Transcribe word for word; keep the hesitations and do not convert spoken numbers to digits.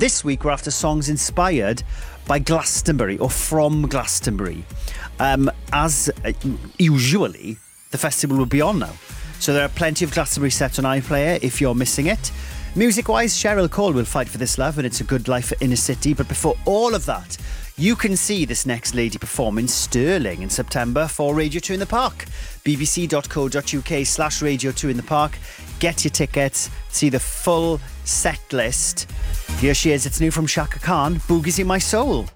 this week we're after songs inspired by Glastonbury or from Glastonbury. Um, as uh, usually, the festival will be on now. So there are plenty of Glastonbury sets on iPlayer if you're missing it. Music-wise, Cheryl Cole will fight for this love and It's a Good Life for Inner City. But before all of that, you can see this next lady perform in Stirling in September for Radio two in the Park. bbc.co.uk slash Radio two in the Park. Get your tickets, see the full set list. Here she is, it's new from Shaka Khan, Boogies in My Soul.